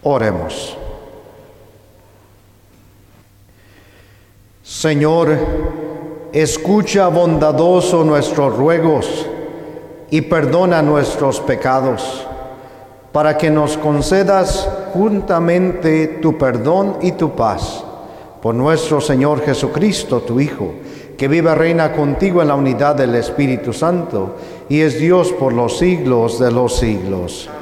Oremos. Señor, escucha bondadoso nuestros ruegos y perdona nuestros pecados, para que nos concedas juntamente tu perdón y tu paz. Por nuestro Señor Jesucristo, tu Hijo, que vive y reina contigo en la unidad del Espíritu Santo, y es Dios por los siglos de los siglos.